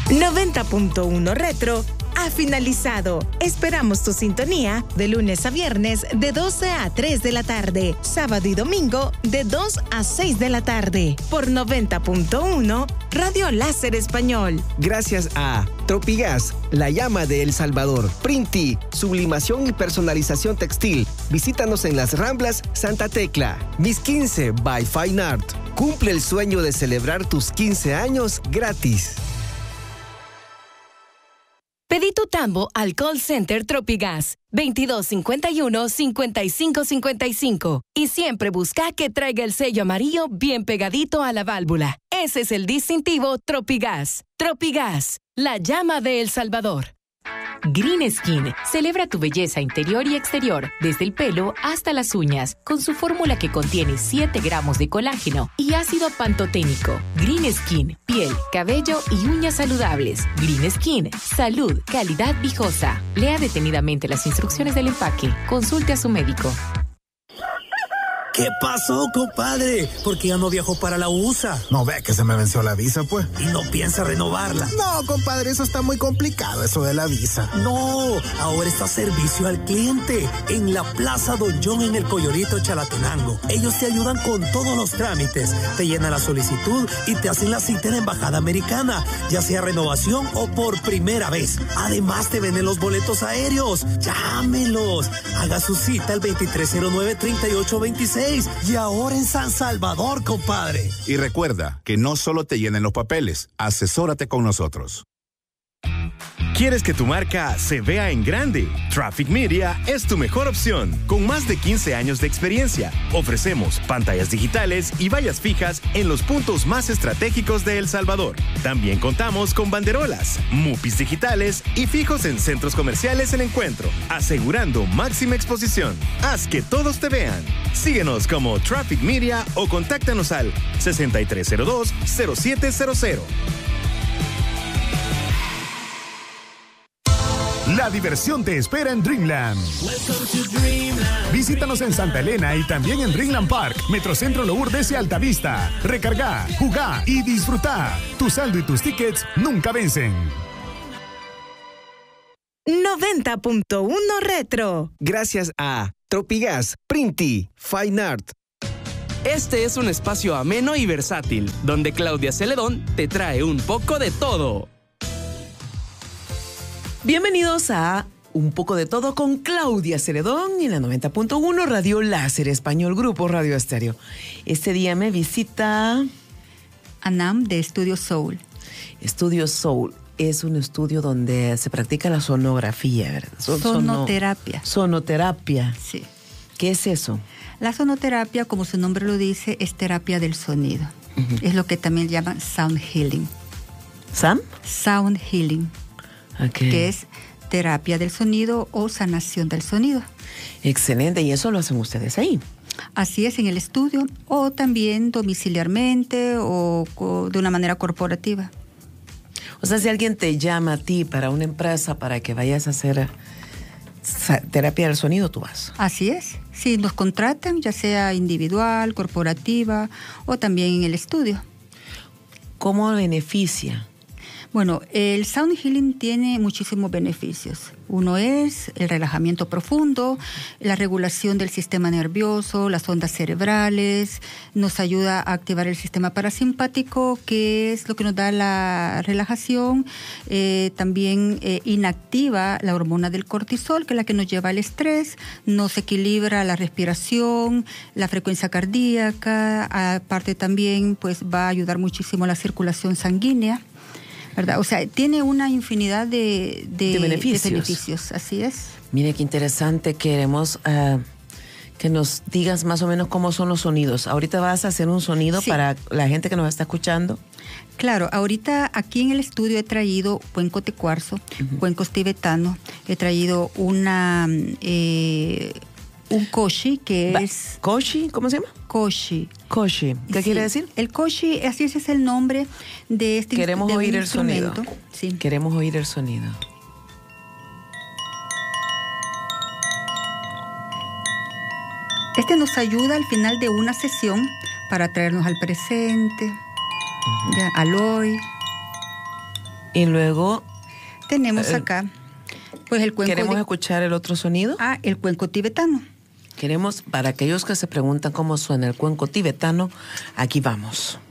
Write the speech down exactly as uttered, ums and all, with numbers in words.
noventa punto uno Retro ha finalizado. Esperamos tu sintonía de lunes a viernes de doce a tres de la tarde, sábado y domingo de dos a seis de la tarde, por noventa punto uno Radio Láser Español. Gracias a Tropigas, la llama de El Salvador, Printi, sublimación y personalización textil. Visítanos en las Ramblas Santa Tecla. Mis quince by Fine Art. Cumple el sueño de celebrar tus quince años gratis. Pedí tu tambo al call center Tropigas veintidós cincuenta y uno, cincuenta y cinco cincuenta y cinco y siempre busca que traiga el sello amarillo bien pegadito a la válvula. Ese es el distintivo Tropigas. Tropigas, la llama de El Salvador. Green Skin celebra tu belleza interior y exterior, desde el pelo hasta las uñas, con su fórmula que contiene siete gramos de colágeno y ácido pantoténico. Green Skin, piel, cabello y uñas saludables. Green Skin, salud, calidad viejosa. Lea detenidamente las instrucciones del empaque. Consulte a su médico. ¿Qué pasó, compadre? ¿Por qué ya no viajó para la U S A? No ve que se me venció la visa, pues. ¿Y no piensa renovarla? No, compadre, eso está muy complicado, eso de la visa. No, ahora está servicio al cliente en la Plaza Don John en el Coyorito Chalatenango. Ellos te ayudan con todos los trámites, te llenan la solicitud y te hacen la cita en la Embajada Americana, ya sea renovación o por primera vez. Además, te venden los boletos aéreos. Llámelos. Haga su cita al veintitrés cero nueve, treinta y ocho veintiséis. Y ahora en San Salvador, compadre. Y recuerda que no solo te llenen los papeles, asesórate con nosotros. ¿Quieres que tu marca se vea en grande? Traffic Media es tu mejor opción. Con más de quince años de experiencia, ofrecemos pantallas digitales y vallas fijas en los puntos más estratégicos de El Salvador. También contamos con banderolas, mupis digitales y fijos en centros comerciales en Encuentro, asegurando máxima exposición. Haz que todos te vean. Síguenos como Traffic Media o contáctanos al sesenta y tres cero dos, cero siete cero cero. La diversión te espera en Dreamland. Dreamland. Visítanos en Santa Elena y también en Dreamland Park, Metrocentro Lourdes y Altavista. Recarga, jugá y disfrutá. Tu saldo y tus tickets nunca vencen. noventa punto uno Retro. Gracias a Tropigas, Printi, Fine Art. Este es un espacio ameno y versátil, donde Claudia Celedón te trae un poco de todo. Bienvenidos a Un poco de todo con Claudia Celedón en la noventa punto uno Radio Láser Español, Grupo Radio Estéreo. Este día me visita Anam de Estudio Soul. Estudio Soul es un estudio donde se practica la sonografía, ¿verdad? Son, sonoterapia. Sono, sonoterapia. Sí. ¿Qué es eso? La sonoterapia, como su nombre lo dice, es terapia del sonido. Uh-huh. Es lo que también llaman sound healing. ¿Sam? Sound healing. Okay. Que es terapia del sonido o sanación del sonido. Excelente, y eso lo hacen ustedes ahí. Así es, en el estudio o también domiciliarmente o de una manera corporativa. O sea, si alguien te llama a ti para una empresa para que vayas a hacer terapia del sonido, tú vas. Así es, si nos contratan, ya sea individual, corporativa o también en el estudio. ¿Cómo beneficia? Bueno, el sound healing tiene muchísimos beneficios. Uno es el relajamiento profundo, la regulación del sistema nervioso, las ondas cerebrales, nos ayuda a activar el sistema parasimpático, que es lo que nos da la relajación. Eh, también eh, inactiva la hormona del cortisol, que es la que nos lleva al estrés, nos equilibra la respiración, la frecuencia cardíaca, aparte también pues va a ayudar muchísimo a la circulación sanguínea, ¿verdad? O sea, tiene una infinidad de, de, de, beneficios. de beneficios, así es. Mire, qué interesante. Queremos uh, que nos digas más o menos cómo son los sonidos. Ahorita vas a hacer un sonido sí. para la gente que nos está escuchando. Claro, ahorita aquí en el estudio he traído cuenco de cuarzo, uh-huh. cuencos tibetanos, he traído una... Eh, un koshi, que ba- es... ¿Koshi? ¿Cómo se llama? Koshi. Koshi. ¿Qué sí. quiere decir? El koshi, así ese es el nombre de este Queremos de oír el instrumento. sonido. Sí. Queremos oír el sonido. Este nos ayuda al final de una sesión para traernos al presente, uh-huh. ya, al hoy. Y luego... Tenemos acá, pues el cuenco... ¿Queremos de... escuchar el otro sonido? Ah, el cuenco tibetano. Queremos, para aquellos que se preguntan cómo suena el cuenco tibetano, aquí vamos.